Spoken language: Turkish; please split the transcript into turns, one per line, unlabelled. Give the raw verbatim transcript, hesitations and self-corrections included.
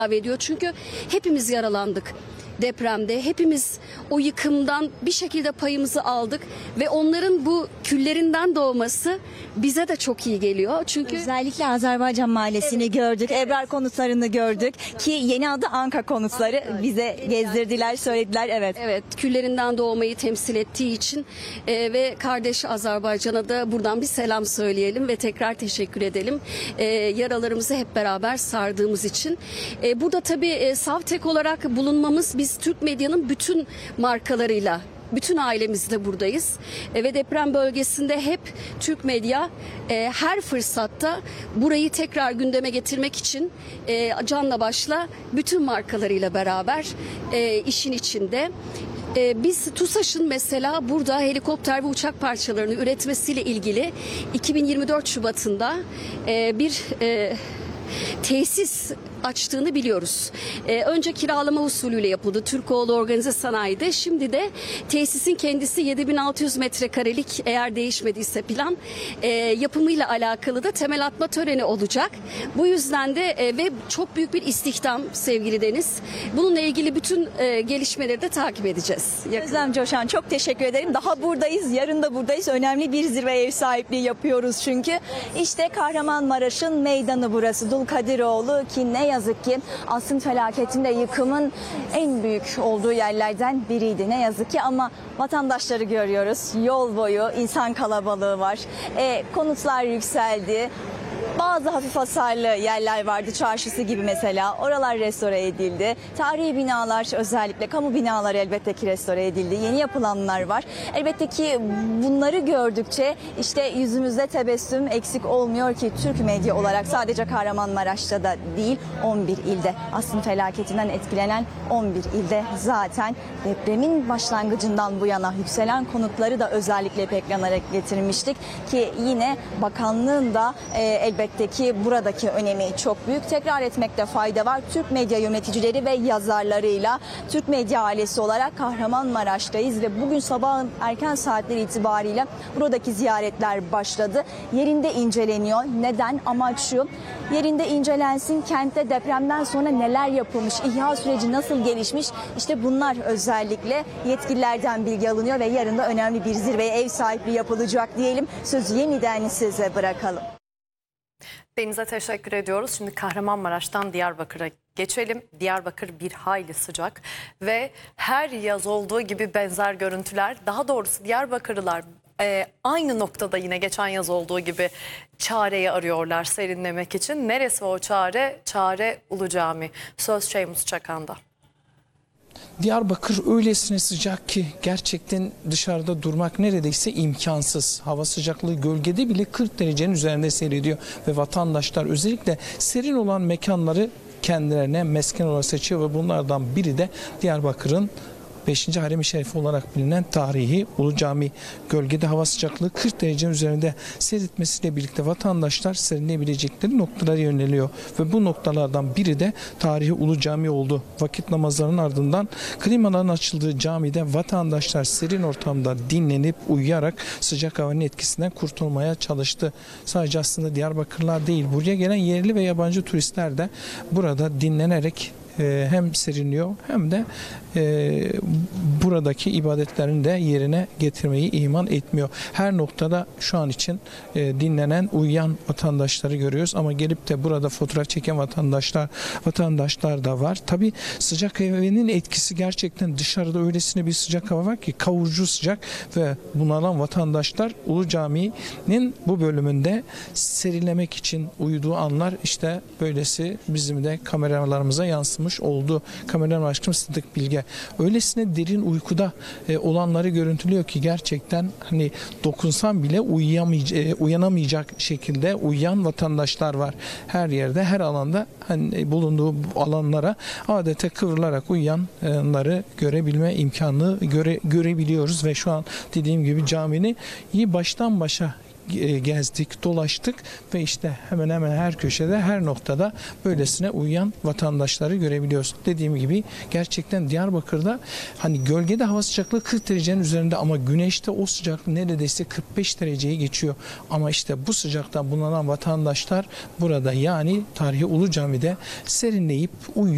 ediyor. Çünkü hepimiz yaralandık depremde. Hepimiz o yıkımdan bir şekilde payımızı aldık ve onların bu küllerinden doğması bize de çok iyi geliyor. Çünkü
özellikle Azerbaycan Mahallesi'ni
Evet,
gördük,
evet.
Ebrar konutlarını gördük ki yeni adı Anka konutları bize gezdirdiler, söylediler. Evet.
evet, küllerinden doğmayı temsil ettiği için e, ve kardeş Azerbaycan'a da buradan bir selam söyleyelim ve tekrar teşekkür edelim. E, yaralarımızı hep beraber sardığımız için. E, burada tabii e, Savtek olarak bulunmamız, biz Türk medyanın bütün markalarıyla, bütün ailemizle buradayız e, ve deprem bölgesinde hep Türk medya e, her fırsatta burayı tekrar gündeme getirmek için e, canla başla bütün markalarıyla beraber e, işin içinde. E, biz TUSAŞ'ın mesela burada helikopter ve uçak parçalarını üretmesiyle ilgili iki bin yirmi dört Şubat'ında e, bir e, tesis açtığını biliyoruz. Ee, önce kiralama usulüyle yapıldı. Türkoğlu Organize Sanayi'de. Şimdi de tesisin kendisi yedi bin altı yüz metrekarelik, eğer değişmediyse plan, e, yapımıyla alakalı da temel atma töreni olacak. Bu yüzden de e, ve çok büyük bir istihdam sevgili Deniz. Bununla ilgili bütün e, gelişmeleri de takip edeceğiz. Yakın.
Özlem Coşan, çok teşekkür ederim. Daha buradayız, yarın da buradayız. Önemli bir zirve ev sahipliği yapıyoruz çünkü. İşte Kahramanmaraş'ın meydanı burası. Dulkadiroğlu ki ne yazık ki Asrın felaketinde yıkımın en büyük olduğu yerlerden biriydi. Ne yazık ki ama vatandaşları görüyoruz. Yol boyu insan kalabalığı var. E, konutlar yükseldi. Bazı hafif hasarlı yerler vardı, çarşısı gibi mesela. Oralar restore edildi. Tarihi binalar, özellikle kamu binaları elbette ki restore edildi. Yeni yapılanlar var. Elbette ki bunları gördükçe işte yüzümüzde tebessüm eksik olmuyor ki Türk medya olarak sadece Kahramanmaraş'ta da değil, on bir ilde, Asrın felaketinden etkilenen on bir ilde zaten depremin başlangıcından bu yana yükselen konutları da özellikle ekrana getirmiştik ki yine bakanlığın da e, elbette Elbette ki buradaki önemi çok büyük. Tekrar etmekte fayda var. Türk medya yöneticileri ve yazarlarıyla Türk medya ailesi olarak Kahramanmaraş'tayız ve bugün sabahın erken saatleri itibariyle buradaki ziyaretler başladı. Yerinde inceleniyor. Neden? Amaç şu: yerinde incelensin, kentte depremden sonra neler yapılmış, İHA süreci nasıl gelişmiş, işte bunlar özellikle yetkililerden bilgi alınıyor ve yarın da önemli bir zirveye ev sahipliği yapılacak diyelim. Sözü yeniden size bırakalım.
Deniz'e teşekkür ediyoruz. Şimdi Kahramanmaraş'tan Diyarbakır'a geçelim. Diyarbakır bir hayli sıcak ve her yaz olduğu gibi benzer görüntüler, daha doğrusu Diyarbakırlılar e, aynı noktada yine geçen yaz olduğu gibi çareyi arıyorlar serinlemek için. Neresi o çare? Çare Ulu Cami. Söz Şeymus Çakan'da.
Diyarbakır öylesine sıcak ki gerçekten dışarıda durmak neredeyse imkansız. Hava sıcaklığı gölgede bile kırk derecenin üzerinde seyrediyor ve vatandaşlar özellikle serin olan mekanları kendilerine mesken olarak seçiyor ve bunlardan biri de Diyarbakır'ın beşinci Harem-i Şerifi olarak bilinen tarihi Ulu Cami. Gölgede hava sıcaklığı kırk derecenin üzerinde seyretmesiyle birlikte vatandaşlar serinleyebilecekleri noktalara yöneliyor. Ve bu noktalardan biri de tarihi Ulu Cami oldu. Vakit namazlarının ardından klimaların açıldığı camide vatandaşlar serin ortamda dinlenip uyuyarak sıcak havanın etkisinden kurtulmaya çalıştı. Sadece aslında Diyarbakırlılar değil, buraya gelen yerli ve yabancı turistler de burada dinlenerek hem serinliyor hem de e, buradaki ibadetlerini de yerine getirmeyi iman etmiyor. Her noktada şu an için e, dinlenen, uyuyan vatandaşları görüyoruz ama gelip de burada fotoğraf çeken vatandaşlar vatandaşlar da var. Tabii sıcak havanın etkisi gerçekten dışarıda öylesine bir sıcak hava var ki kavurucu sıcak ve bunalan vatandaşlar Ulu Cami'nin bu bölümünde serinlemek için uyuduğu anlar işte böylesi bizim de kameralarımıza yansımış oldu. Kameraman Başkanım Sıddık Bilge öylesine derin uykuda e, olanları görüntülüyor ki gerçekten hani dokunsam bile uyuyamayacak, e, uyanamayacak şekilde uyuyan vatandaşlar var. Her yerde, her alanda hani bulunduğu alanlara adeta kıvrılarak uyuyanları görebilme imkanı göre, görebiliyoruz ve şu an dediğim gibi camini iyi baştan başa gezdik, dolaştık ve işte hemen hemen her köşede, her noktada böylesine uyuyan vatandaşları görebiliyoruz. Dediğim gibi gerçekten Diyarbakır'da hani gölgede hava sıcaklığı kırk derecenin üzerinde ama güneşte o sıcaklık neredeyse kırk beş dereceyi geçiyor. Ama işte bu sıcaktan bunalan vatandaşlar burada yani tarihi Ulu Cami'de serinleyip uyuyor.